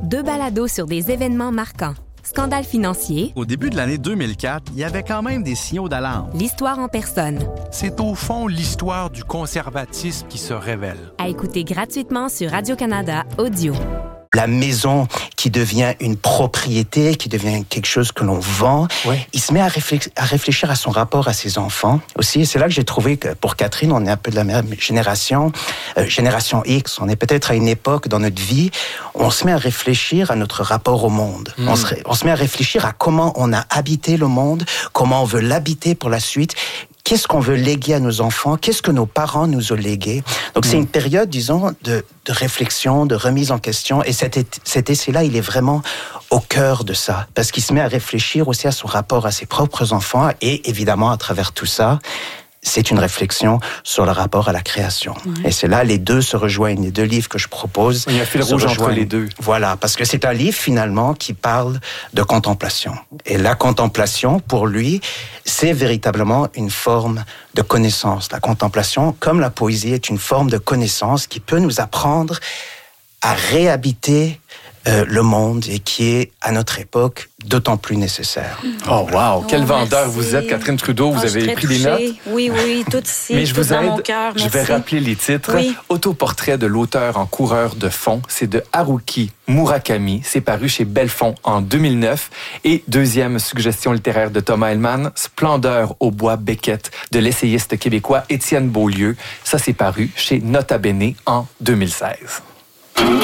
2 balados sur des événements marquants. Scandale financier. Au début de l'année 2004, il y avait quand même des signaux d'alarme. L'histoire en personne. C'est au fond l'histoire du conservatisme qui se révèle. À écouter gratuitement sur Radio-Canada Audio. La maison qui devient une propriété, qui devient quelque chose que l'on vend. Oui. Il se met à réfléchir à son rapport à ses enfants aussi. Et c'est là que j'ai trouvé que pour Catherine, on est un peu de la même génération, génération X. On est peut-être à une époque dans notre vie, on se met à réfléchir à notre rapport au monde. On se met à réfléchir à comment on a habité le monde, comment on veut l'habiter pour la suite. Qu'est-ce qu'on veut léguer à nos enfants? Qu'est-ce que nos parents nous ont légué? Donc, c'est une période, disons, de réflexion, de remise en question. Et cet essai-là, il est vraiment au cœur de ça. Parce qu'il se met à réfléchir aussi à son rapport à ses propres enfants. Et évidemment, à travers tout ça, c'est une réflexion sur le rapport à la création. Et c'est là, les deux se rejoignent. Les deux livres que je propose. Il y a un fil rouge entre les deux. Voilà, parce que c'est un livre, finalement, qui parle de contemplation. Et la contemplation, pour lui, c'est véritablement une forme de connaissance. La contemplation, comme la poésie, est une forme de connaissance qui peut nous apprendre à réhabiter le monde et qui est, à notre époque, d'autant plus nécessaire. Oh, wow! Quel vendeur vous êtes, Catherine Trudeau. Vous avez pris des notes? Oui, tout ici. Mais je vous dans aide. Mon cœur, je vais rappeler les titres. Oui. Autoportrait de l'auteur en coureur de fond. C'est de Haruki Murakami. C'est paru chez Belfond en 2009. Et deuxième suggestion littéraire de Thomas Hellman, Splendeur au bois Beckett de l'essayiste québécois Étienne Beaulieu. Ça, c'est paru chez Nota Bene en 2016.